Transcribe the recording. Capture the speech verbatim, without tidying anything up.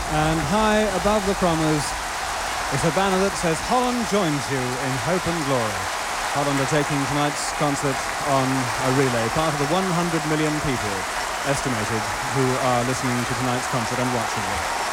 And high above the Crommers is a banner that says Holland joins you in hope and glory. Holland are taking tonight's concert on a relay, part of the one hundred million people estimated who are listening to tonight's concert and watching it.